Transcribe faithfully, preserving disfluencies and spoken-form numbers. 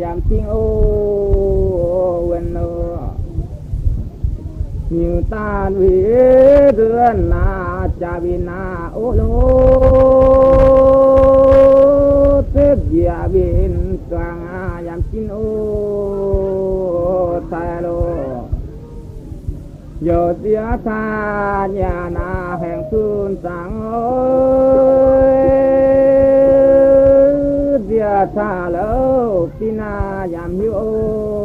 Yam chinh ô quên nơ như ta vì rươn na cha vì na ô lô tết gia bên toàn yam chinh ô sai lô giờ tia xa nhà na hẹn xuân sáng ơi tia xa lâu pina yam hiu ô เ Hãy subscribe cho kênh Ghiền Mì Gõ để không bỏ lỡ